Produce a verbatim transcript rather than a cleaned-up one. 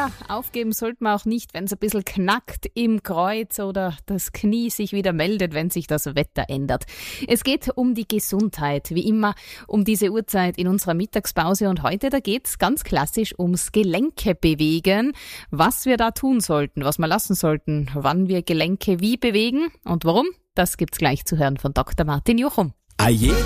Aber aufgeben sollte man auch nicht, wenn es ein bisschen knackt im Kreuz oder das Knie sich wieder meldet, wenn sich das Wetter ändert. Es geht um die Gesundheit, wie immer um diese Uhrzeit in unserer Mittagspause. Und heute, da geht es ganz klassisch ums Gelenke bewegen. Was wir da tun sollten, was wir lassen sollten, wann wir Gelenke wie bewegen und warum, das gibt's gleich zu hören von Doktor Martin Juchum. A jeder